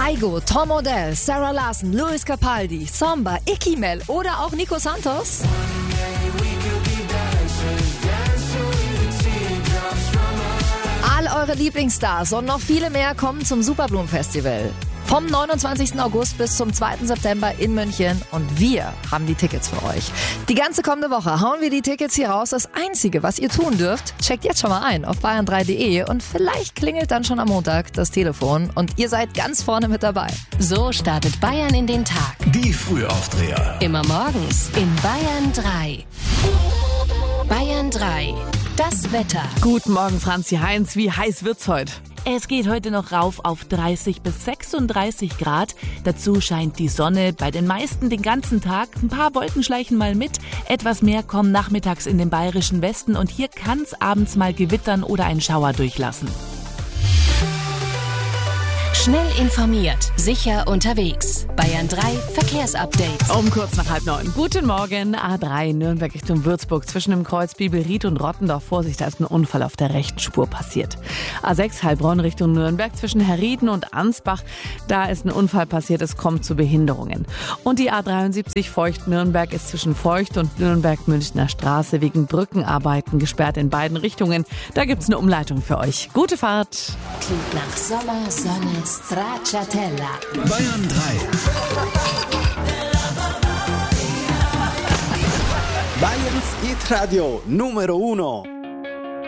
Kygo, Tom Odell, Sarah Larson, Louis Capaldi, Somba, Icky Mel oder auch Nico Santos? All eure Lieblingsstars und noch viele mehr kommen zum Superblumen-Festival. Vom 29. August bis zum 2. September in München und wir haben die Tickets für euch. Die ganze kommende Woche hauen wir die Tickets hier raus. Das Einzige, was ihr tun dürft, checkt jetzt schon mal ein auf bayern3.de und vielleicht klingelt dann schon am Montag das Telefon und ihr seid ganz vorne mit dabei. So startet Bayern in den Tag. Die Frühaufdreher. Immer morgens in Bayern 3. Bayern 3. Das Wetter. Guten Morgen, Franzi Heinz. Wie heiß wird's heute? Es geht heute noch rauf auf 30 bis 36 Grad. Dazu scheint die Sonne bei den meisten den ganzen Tag. Ein paar Wolken schleichen mal mit. Etwas mehr kommen nachmittags in den bayerischen Westen und hier kann's abends mal gewittern oder einen Schauer durchlassen. Schnell informiert, sicher unterwegs. Bayern 3 Verkehrsupdate. Um kurz nach 8:30. Guten Morgen. A3 Nürnberg Richtung Würzburg. Zwischen dem Kreuz Bibelried und Rottendorf. Vorsicht, da ist ein Unfall auf der rechten Spur passiert. A6 Heilbronn Richtung Nürnberg. Zwischen Herrieden und Ansbach. Da ist ein Unfall passiert. Es kommt zu Behinderungen. Und die A73 Feucht-Nürnberg ist zwischen Feucht und Nürnberg-Münchner Straße wegen Brückenarbeiten gesperrt in beiden Richtungen. Da gibt's eine Umleitung für euch. Gute Fahrt. Klingt nach Sommer, Sonne, Stracciatella. Bayern 3. Bayerns Hit Radio Numero 1.